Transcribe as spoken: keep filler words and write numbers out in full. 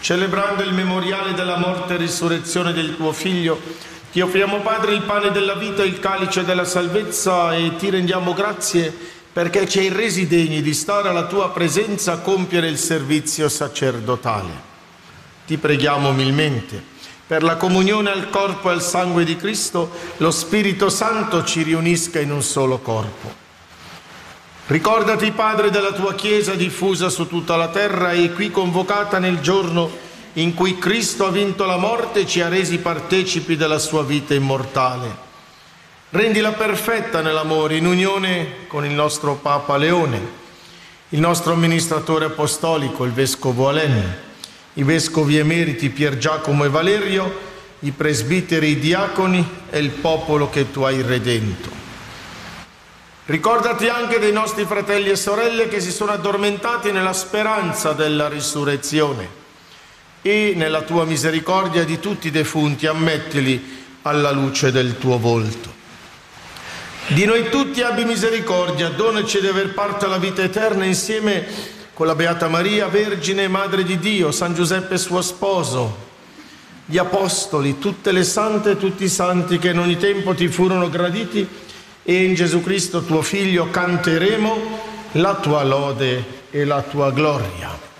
celebrando il memoriale della morte e risurrezione del tuo Figlio, ti offriamo, Padre, il pane della vita e il calice della salvezza e ti rendiamo grazie perché ci hai resi degni di stare alla tua presenza a compiere il servizio sacerdotale. Ti preghiamo umilmente, per la comunione al corpo e al sangue di Cristo, lo Spirito Santo ci riunisca in un solo corpo. Ricordati, Padre, della tua Chiesa diffusa su tutta la terra e qui convocata nel giorno in cui Cristo ha vinto la morte e ci ha resi partecipi della sua vita immortale. Rendila perfetta nell'amore, in unione con il nostro Papa Leone, il nostro amministratore apostolico, il Vescovo Alen, i Vescovi emeriti Pier Giacomo e Valerio, i presbiteri, i diaconi e il popolo che tu hai redento. Ricordati anche dei nostri fratelli e sorelle che si sono addormentati nella speranza della risurrezione e nella tua misericordia di tutti i defunti ammettili alla luce del tuo volto. Di noi tutti abbi misericordia, donaci di aver parte alla vita eterna insieme con la Beata Maria, Vergine e Madre di Dio, San Giuseppe suo sposo, gli Apostoli, tutte le sante e tutti i santi che in ogni tempo ti furono graditi, e in Gesù Cristo tuo Figlio canteremo la tua lode e la tua gloria.